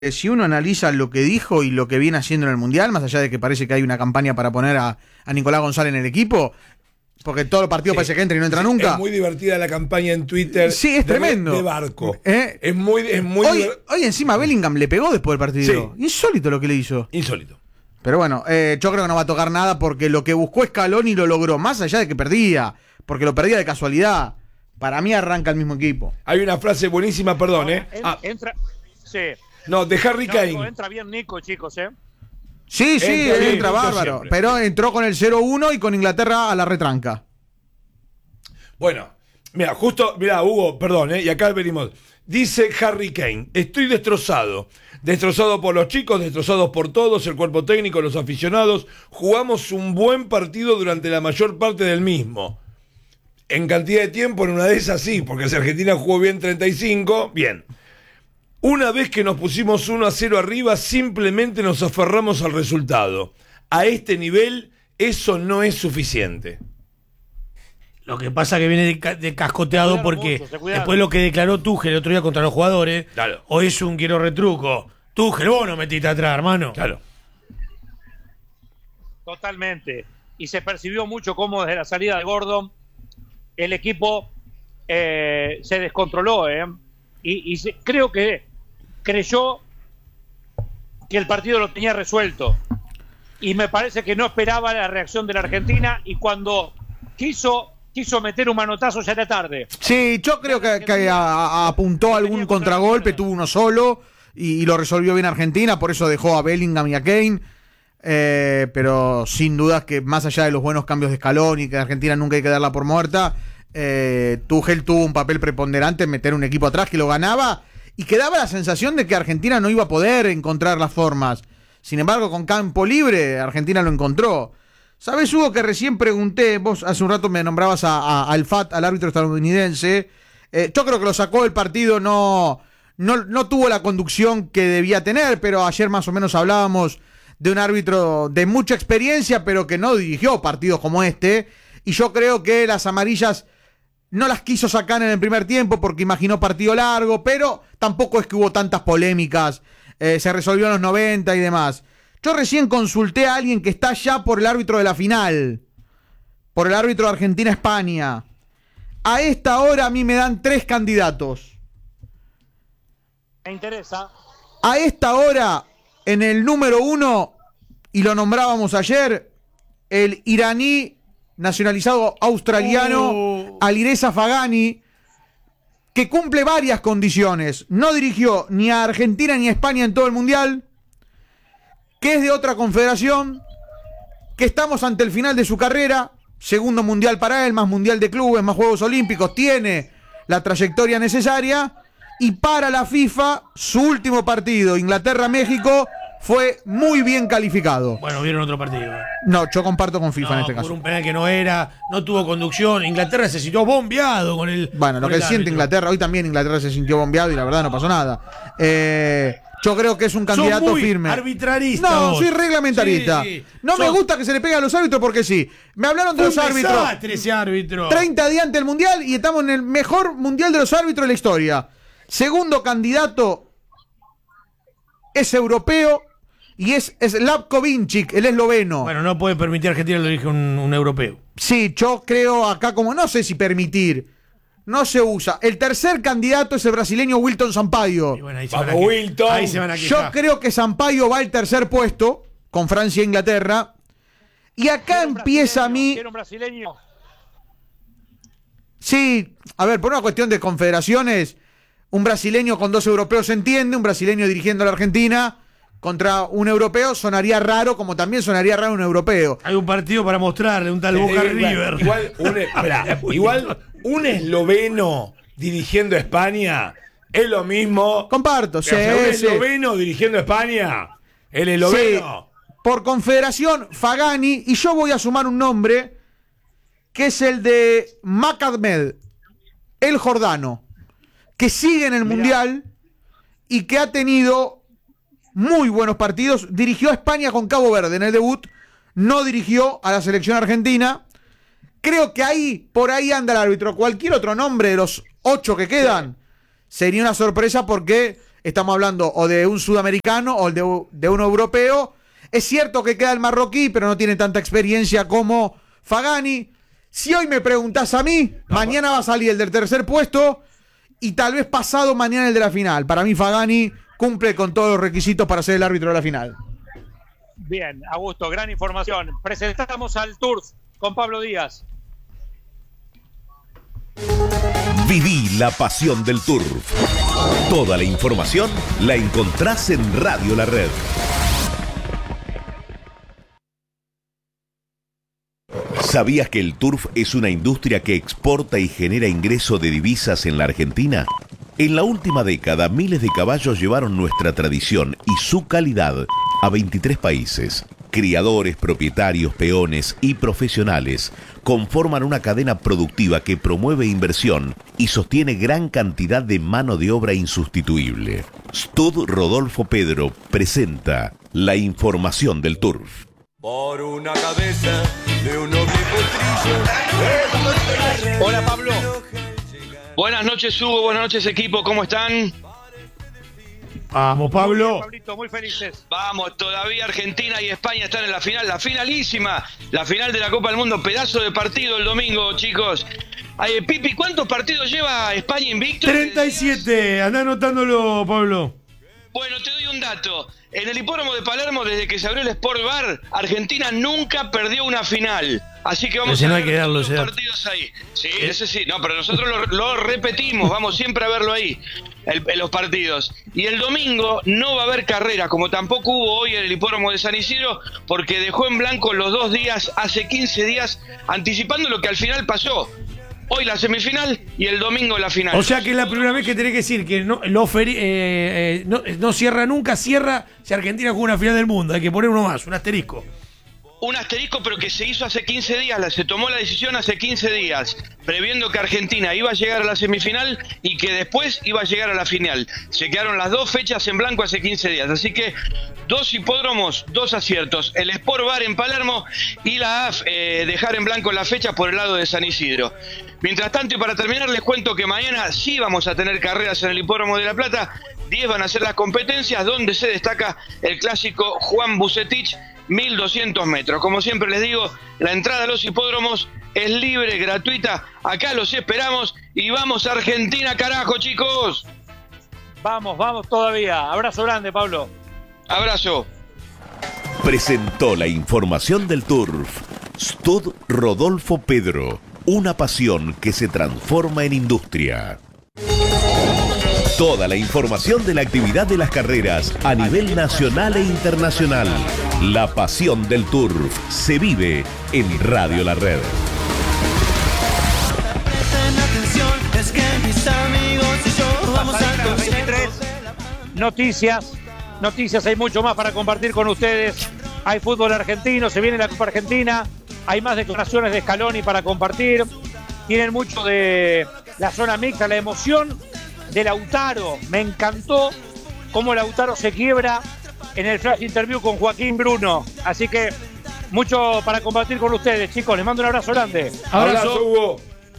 Si uno analiza lo que dijo y lo que viene haciendo en el Mundial, más allá de que parece que hay una campaña para poner a Nicolás González en el equipo, porque todos los partidos parece que entra y no entra nunca. Es muy divertida la campaña en Twitter. Sí, es tremendo. De Barco. Es muy hoy encima Bellingham le pegó después del partido. Sí. Insólito lo que le hizo. Insólito. Pero bueno, yo creo que no va a tocar nada porque lo que buscó Scaloni lo logró, más allá de que perdía, porque lo perdía de casualidad. Para mí arranca el mismo equipo. Hay una frase buenísima, perdón, Entra, sí. No, de Harry Kane. Entra bien Nico, chicos, Sí, entra bien, bárbaro. siempre. Pero entró con el 0-1 y con Inglaterra a la retranca. Bueno, mira, Hugo, perdón, y acá venimos. Dice Harry Kane, estoy destrozado. Destrozado por los chicos, destrozados por todos, el cuerpo técnico, los aficionados. Jugamos un buen partido durante la mayor parte del mismo. En cantidad de tiempo, en una de esas sí, porque si Argentina jugó bien 35, bien. Una vez que nos pusimos 1-0 arriba, simplemente nos aferramos al resultado. A este nivel, eso no es suficiente. Lo que pasa que viene de cascoteado Se porque mucho, después lo que declaró Tuchel el otro día contra los jugadores, Claro. hoy es un quiero retruco. Tuchel, vos no metiste atrás, hermano. Claro. Totalmente. Y se percibió mucho cómo desde la salida de Gordon el equipo se descontroló, creo que creyó que el partido lo tenía resuelto. Y me parece que no esperaba la reacción de la Argentina y cuando quiso meter un manotazo ya era tarde. Sí, yo creo que apuntó algún contragolpe, tuvo uno solo y lo resolvió bien Argentina, por eso dejó a Bellingham y a Kane. Pero sin dudas que más allá de los buenos cambios de Scaloni, que Argentina nunca hay que darla por muerta, Tuchel tuvo un papel preponderante en meter un equipo atrás que lo ganaba y que daba la sensación de que Argentina no iba a poder encontrar las formas. Sin embargo, con campo libre, Argentina lo encontró. ¿Sabes, Hugo, que recién pregunté, vos hace un rato me nombrabas al FAT, al árbitro estadounidense? Yo creo que lo sacó del partido, no tuvo la conducción que debía tener, pero ayer más o menos hablábamos de un árbitro de mucha experiencia, pero que no dirigió partidos como este. Y yo creo que las amarillas no las quiso sacar en el primer tiempo porque imaginó partido largo, pero tampoco es que hubo tantas polémicas. Se resolvió en los 90 y demás. Yo recién consulté a alguien que está ya por el árbitro de la final, por el árbitro de Argentina-España. A esta hora a mí me dan 3 candidatos. Me interesa. A esta hora, en el número 1, y lo nombrábamos ayer, el iraní nacionalizado australiano Alireza Fagani, que cumple varias condiciones. No dirigió ni a Argentina ni a España en todo el Mundial, que es de otra confederación, que estamos ante el final de su carrera, segundo Mundial para él, más Mundial de Clubes, más Juegos Olímpicos, tiene la trayectoria necesaria, y para la FIFA, su último partido, Inglaterra-México, fue muy bien calificado. Bueno, vieron otro partido. No, yo comparto con FIFA en este por caso. un penal que no era, no tuvo conducción. Inglaterra se sintió bombeado con el. Bueno, lo con que el siente árbitro. Inglaterra, hoy también Inglaterra se sintió bombeado y la verdad no pasó nada. Yo creo que es un candidato Sos muy firme. arbitrarista. No, vos. soy reglamentarista. Sí. No me gusta que se le pegue a los árbitros porque sí. Me hablaron de Fue los un árbitros. desastre ese árbitro. 30 días antes del Mundial y estamos en el mejor Mundial de los árbitros de la historia. Segundo candidato es europeo y es Slavko Vinčić, el esloveno. Bueno, no puede permitir a Argentina lo dirige un europeo. Sí, yo creo acá como no sé si permitir. No se usa. El tercer candidato es el brasileño Wilton Sampaio. Y bueno, ahí Vamos, Wilton. Ahí se van a Yo quejar. creo que Sampaio va al tercer puesto con Francia e Inglaterra. Y acá empieza a mí. Quiero un brasileño. Sí, a ver, por una cuestión de confederaciones, un brasileño con 2 europeos se entiende, un brasileño dirigiendo a la Argentina contra un europeo sonaría raro, como también sonaría raro un europeo. Hay un partido para mostrarle, un tal Boca River. Igual un esloveno dirigiendo a España es lo mismo. Comparto, sí, O sea, un sí. esloveno dirigiendo a España. El esloveno. Sí, por confederación, Fagani, y yo voy a sumar un nombre que es el de Macadmed, el jordano, que sigue en el Mundial y que ha tenido muy buenos partidos. Dirigió a España con Cabo Verde en el debut, no dirigió a la selección argentina. Creo que por ahí anda el árbitro. Cualquier otro nombre de los 8 que quedan sería una sorpresa porque estamos hablando o de un sudamericano o de un europeo. Es cierto que queda el marroquí, pero no tiene tanta experiencia como Fagani. Si hoy me preguntás a mí, mañana va a salir el del tercer puesto y tal vez pasado mañana el de la final. Para mí Fagani cumple con todos los requisitos para ser el árbitro de la final. Bien, Augusto, gran información. Presentamos al Turf con Pablo Díaz. Viví la pasión del Turf. Toda la información la encontrás en Radio La Red. ¿Sabías que el turf es una industria que exporta y genera ingreso de divisas en la Argentina? En la última década, miles de caballos llevaron nuestra tradición y su calidad a 23 países. Criadores, propietarios, peones y profesionales conforman una cadena productiva que promueve inversión y sostiene gran cantidad de mano de obra insustituible. Stud Rodolfo Pedro presenta la información del turf. Por una cabeza de un noble potrillo. Hola, Pablo. Buenas noches, Hugo. Buenas noches, equipo. ¿Cómo están? Vamos, Pablo. Muy bien, Pablito, muy felices. Vamos, todavía Argentina y España están en la final, la finalísima, la final de la Copa del Mundo. Pedazo de partido el domingo, chicos. Ay, Pipi, ¿cuántos partidos lleva España invicto? 37. Andá anotándolo, Pablo. Bueno, te doy un dato. En el hipódromo de Palermo, desde que se abrió el Sport Bar, Argentina nunca perdió una final. Así que vamos Ese no a hay ver que darlo, los ese dato. partidos ahí. Sí, ese sí. No, pero nosotros lo repetimos. Vamos siempre a verlo ahí, los partidos. Y el domingo no va a haber carrera, como tampoco hubo hoy en el hipódromo de San Isidro, porque dejó en blanco los 2 días, hace 15 días, anticipando lo que al final pasó. Hoy la semifinal y el domingo la final. O sea que es la primera vez que tenés que decir que no cierra nunca, cierra si Argentina juega una final del mundo. Hay que poner uno más, un asterisco. Un asterisco, pero que se hizo hace 15 días, se tomó la decisión hace 15 días, previendo que Argentina iba a llegar a la semifinal y que después iba a llegar a la final. Se quedaron las 2 fechas en blanco hace 15 días, así que 2 hipódromos, 2 aciertos. El Sport Bar en Palermo y la AF dejar en blanco la fecha por el lado de San Isidro. Mientras tanto, y para terminar, les cuento que mañana sí vamos a tener carreras en el hipódromo de La Plata. 10 van a ser las competencias, donde se destaca el clásico Juan Bucetich, 1200 metros. Como siempre les digo, la entrada a los hipódromos es libre, gratuita. Acá los esperamos y vamos a Argentina, carajo, chicos. Vamos, vamos todavía. Abrazo grande, Pablo. Abrazo. Presentó la información del turf. Stud Rodolfo Pedro. Una pasión que se transforma en industria. Toda la información de la actividad de las carreras a nivel nacional e internacional. La pasión del turf se vive en Radio La Red. Pasadena las 23. Noticias, hay mucho más para compartir con ustedes. Hay fútbol argentino, se viene la Copa Argentina. Hay más declaraciones de Scaloni para compartir. Tienen mucho de la zona mixta, la emoción de Lautaro. Me encantó cómo Lautaro se quiebra en el flash interview con Joaquín Bruno. Así que mucho para compartir con ustedes, chicos. Les mando un abrazo grande. Abrazo, Hugo.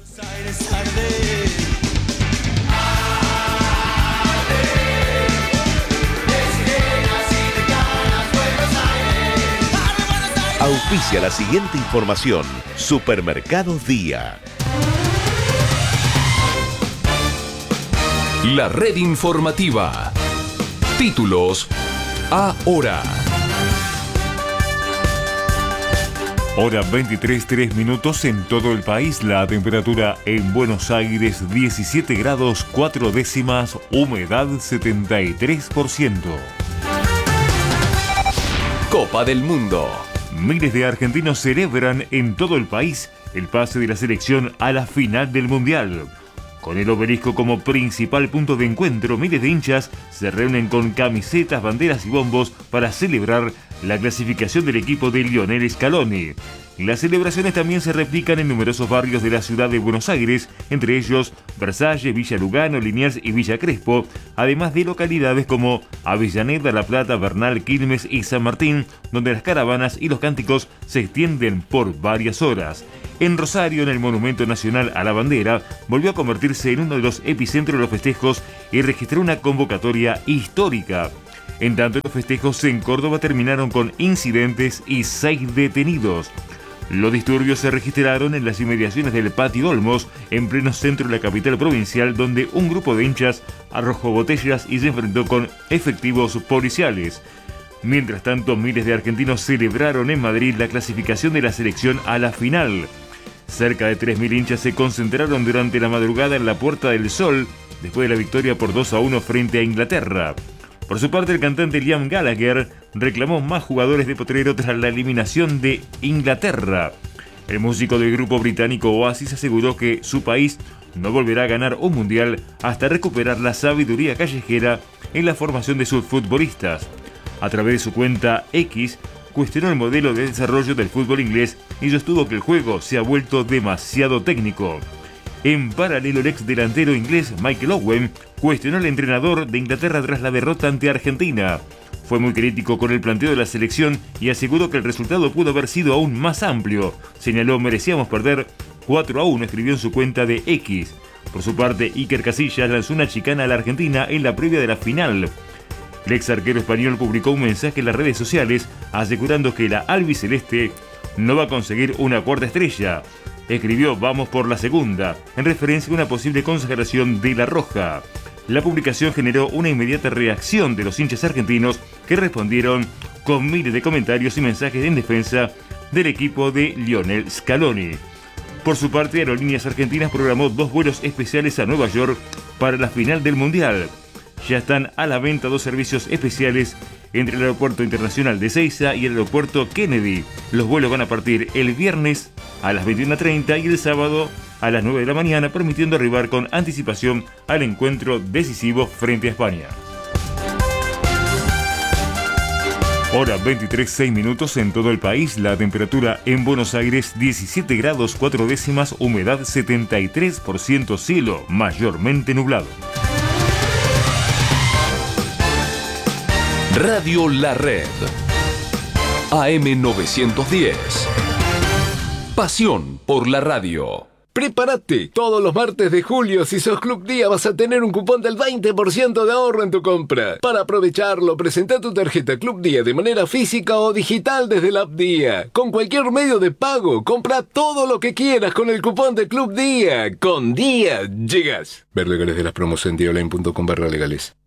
Auspicia la siguiente información. Supermercados Día. La red informativa. Títulos ahora. Hora 23, 3 en todo el país. La temperatura en Buenos Aires 17 grados 4 décimas, humedad 73%. Copa del Mundo. Miles de argentinos celebran en todo el país el pase de la selección a la final del Mundial. Con el obelisco como principal punto de encuentro, miles de hinchas se reúnen con camisetas, banderas y bombos para celebrar la clasificación del equipo de Lionel Scaloni. Las celebraciones también se replican en numerosos barrios de la ciudad de Buenos Aires, entre ellos Versalles, Villa Lugano, Liniers y Villa Crespo, además de localidades como Avellaneda, La Plata, Bernal, Quilmes y San Martín, donde las caravanas y los cánticos se extienden por varias horas. En Rosario, en el Monumento Nacional a la Bandera, volvió a convertirse en uno de los epicentros de los festejos y registró una convocatoria histórica. En tanto, los festejos en Córdoba terminaron con incidentes y 6 detenidos. Los disturbios se registraron en las inmediaciones del Patio Olmos, en pleno centro de la capital provincial, donde un grupo de hinchas arrojó botellas y se enfrentó con efectivos policiales. Mientras tanto, miles de argentinos celebraron en Madrid la clasificación de la selección a la final. Cerca de 3.000 hinchas se concentraron durante la madrugada en la Puerta del Sol, después de la victoria por 2-1 frente a Inglaterra. Por su parte, el cantante Liam Gallagher reclamó más jugadores de Potrero tras la eliminación de Inglaterra. El músico del grupo británico Oasis aseguró que su país no volverá a ganar un mundial hasta recuperar la sabiduría callejera en la formación de sus futbolistas. A través de su cuenta X, cuestionó el modelo de desarrollo del fútbol inglés y sostuvo que el juego se ha vuelto demasiado técnico. En paralelo, el ex delantero inglés Michael Owen cuestionó al entrenador de Inglaterra tras la derrota ante Argentina. Fue muy crítico con el planteo de la selección y aseguró que el resultado pudo haber sido aún más amplio. Señaló: merecíamos perder 4-1, escribió en su cuenta de X. Por su parte, Iker Casillas lanzó una chicana a la Argentina en la previa de la final. El ex arquero español publicó un mensaje en las redes sociales asegurando que la albiceleste no va a conseguir una cuarta estrella. Escribió: vamos por la segunda, en referencia a una posible consagración de la Roja. La publicación generó una inmediata reacción de los hinchas argentinos, que respondieron con miles de comentarios y mensajes en defensa del equipo de Lionel Scaloni. Por su parte, Aerolíneas Argentinas programó 2 vuelos especiales a Nueva York para la final del Mundial. Ya están a la venta 2 servicios especiales entre el Aeropuerto Internacional de Ezeiza y el Aeropuerto Kennedy. Los vuelos van a partir el viernes a las 21:30 y el sábado a las 9 de la mañana, permitiendo arribar con anticipación al encuentro decisivo frente a España. Hora 23:06 en todo el país. La temperatura en Buenos Aires 17 grados 4 décimas, humedad 73%, cielo mayormente nublado. Radio La Red. AM 910. Pasión por la radio. Prepárate, todos los martes de julio, si sos Club Día, vas a tener un cupón del 20% de ahorro en tu compra. Para aprovecharlo, presenta tu tarjeta Club Día de manera física o digital desde la app Día. Con cualquier medio de pago, compra todo lo que quieras con el cupón de Club Día. Con Día llegas. Ver legales de las promos en diaonline.com/legales.